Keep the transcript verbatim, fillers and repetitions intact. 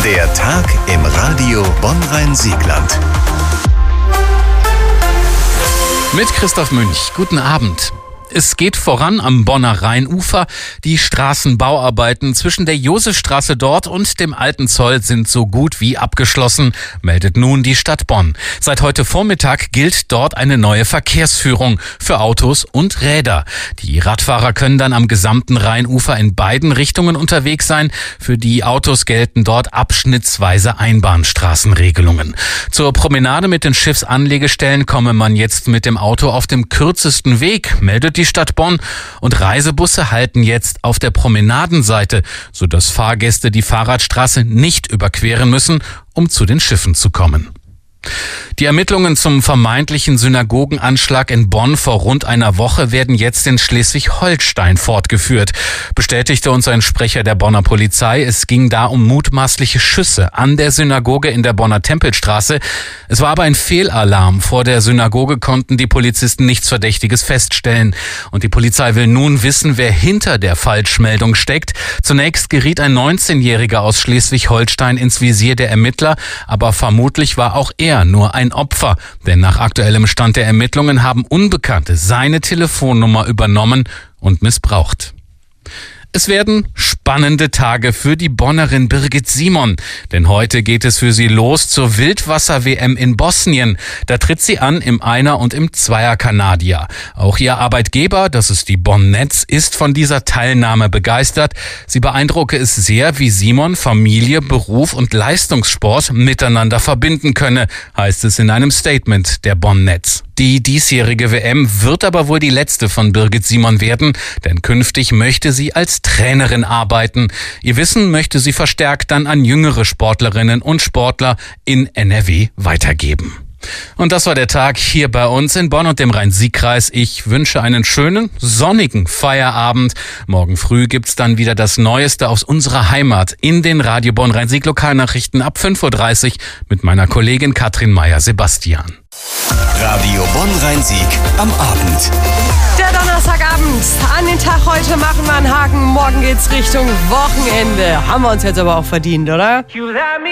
Der Tag im Radio Bonn-Rhein-Siegland. Mit Christoph Münch. Guten Abend. Es geht voran am Bonner Rheinufer. Die Straßenbauarbeiten zwischen der Josefstraße dort und dem Alten Zoll sind so gut wie abgeschlossen, meldet nun die Stadt Bonn. Seit heute Vormittag gilt dort eine neue Verkehrsführung für Autos und Räder. Die Radfahrer können dann am gesamten Rheinufer in beiden Richtungen unterwegs sein. Für die Autos gelten dort abschnittsweise Einbahnstraßenregelungen. Zur Promenade mit den Schiffsanlegestellen komme man jetzt mit dem Auto auf dem kürzesten Weg, meldet die Die Stadt Bonn, und Reisebusse halten jetzt auf der Promenadenseite, sodass Fahrgäste die Fahrradstraße nicht überqueren müssen, um zu den Schiffen zu kommen. Die Ermittlungen zum vermeintlichen Synagogenanschlag in Bonn vor rund einer Woche werden jetzt in Schleswig-Holstein fortgeführt, bestätigte uns ein Sprecher der Bonner Polizei. Es ging da um mutmaßliche Schüsse an der Synagoge in der Bonner Tempelstraße. Es war aber ein Fehlalarm. Vor der Synagoge konnten die Polizisten nichts Verdächtiges feststellen. Und die Polizei will nun wissen, wer hinter der Falschmeldung steckt. Zunächst geriet ein neunzehnjähriger aus Schleswig-Holstein ins Visier der Ermittler, aber vermutlich war auch er nur ein Opfer, denn nach aktuellem Stand der Ermittlungen haben Unbekannte seine Telefonnummer übernommen und missbraucht. Es werden spannende Tage für die Bonnerin Birgit Simon, denn heute geht es für sie los zur Wildwasser-W M in Bosnien. Da tritt sie an im Einer- und im Zweier-Kanadier. Auch ihr Arbeitgeber, das ist die Bonn Netz, ist von dieser Teilnahme begeistert. Sie beeindrucke es sehr, wie Simon Familie, Beruf und Leistungssport miteinander verbinden könne, heißt es in einem Statement der Bonn Netz. Die diesjährige W M wird aber wohl die letzte von Birgit Simon werden, denn künftig möchte sie als Trainerin arbeiten. Ihr Wissen möchte sie verstärkt dann an jüngere Sportlerinnen und Sportler in N R W weitergeben. Und das war der Tag hier bei uns in Bonn und dem Rhein-Sieg-Kreis. Ich wünsche einen schönen, sonnigen Feierabend. Morgen früh gibt's dann wieder das Neueste aus unserer Heimat in den Radio Bonn Rhein-Sieg Lokalnachrichten ab fünf Uhr dreißig mit meiner Kollegin Katrin Meyer-Sebastian. Radio Bonn Rhein-Sieg am Abend. Der Donnerstagabend. An den Tag heute machen wir einen Haken. Morgen geht's Richtung Wochenende. Haben wir uns jetzt aber auch verdient, oder?